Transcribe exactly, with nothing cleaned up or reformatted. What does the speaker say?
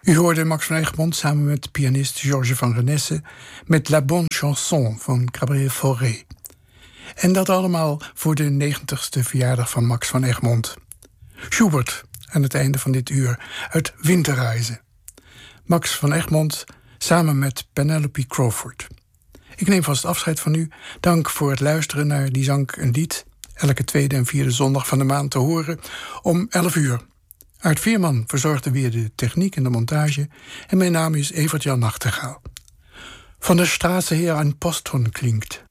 U hoorde Max van Egmond samen met pianist Georges van Renesse met La Bonne Chanson van Gabriel Fauré. En dat allemaal voor de negentigste verjaardag van Max van Egmond. Schubert aan het einde van dit uur uit Winterreizen. Max van Egmond samen met Penelope Crawford. Ik neem vast afscheid van u. Dank voor het luisteren naar Die Zank een Lied. Elke tweede en vierde zondag van de maand te horen om elf uur. Aart Veerman verzorgde weer de techniek en de montage. En mijn naam is Evert-Jan Nachtegaal. Van der Straße her ein Posthorn klingt.